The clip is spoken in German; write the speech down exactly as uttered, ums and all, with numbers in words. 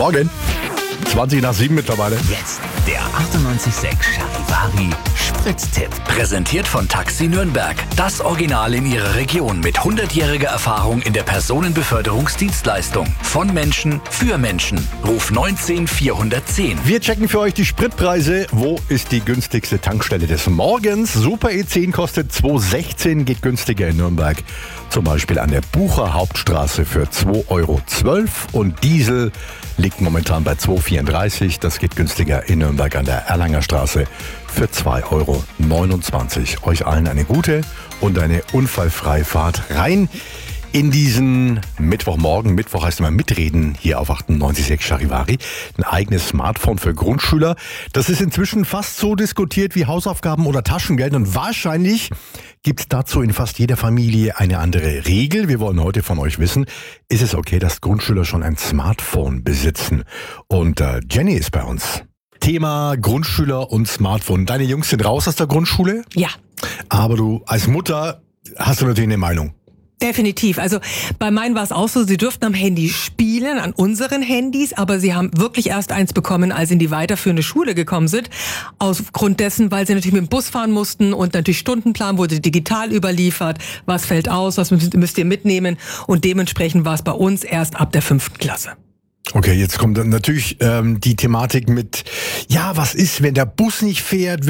Morgen. zwanzig nach sieben mittlerweile. Jetzt der achtundneunzig Komma sechs Charivari Spritztipp. Präsentiert von Taxi Nürnberg. Das Original in ihrer Region mit hundertjähriger Erfahrung in der Personenbeförderungsdienstleistung. Von Menschen für Menschen. Ruf neunzehn vierhundertzehn. Wir checken für euch die Spritpreise. Wo ist die günstigste Tankstelle des Morgens? Super E zehn kostet zwei sechzehn, geht günstiger in Nürnberg. Zum Beispiel an der Bucher Hauptstraße für zwei Euro zwölf und Diesel liegt momentan bei zwei vierunddreißig. Das geht günstiger in Nürnberg an der Erlanger Straße für zwei Euro neunundzwanzig. Euch allen eine gute und eine unfallfreie Fahrt rein in diesen Mittwochmorgen. Mittwoch heißt immer mitreden hier auf achtundneunzig Komma sechs Charivari. Ein eigenes Smartphone für Grundschüler. Das ist inzwischen fast so diskutiert wie Hausaufgaben oder Taschengeld. Und wahrscheinlich gibt es dazu in fast jeder Familie eine andere Regel. Wir wollen heute von euch wissen, ist es okay, dass Grundschüler schon ein Smartphone besitzen? Und äh, Jenny ist bei uns. Thema Grundschüler und Smartphone. Deine Jungs sind raus aus der Grundschule? Ja. Aber du als Mutter hast du natürlich eine Meinung. Definitiv. Also bei meinen war es auch so, sie durften am Handy spielen, an unseren Handys, aber sie haben wirklich erst eins bekommen, als sie in die weiterführende Schule gekommen sind. Aufgrund dessen, weil sie natürlich mit dem Bus fahren mussten und natürlich Stundenplan wurde digital überliefert. Was fällt aus, was müsst, müsst ihr mitnehmen? Und dementsprechend war es bei uns erst ab der fünften Klasse. Okay, jetzt kommt dann natürlich ähm, die Thematik mit, ja, was ist, wenn der Bus nicht fährt,